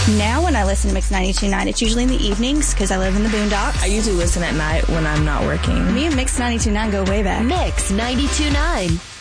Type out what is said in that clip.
Now when I listen to Mix 92.9, it's usually in the evenings because I live in the boondocks. I usually listen at night when I'm not working. Me and Mix 92.9 go way back. Mix 92.9.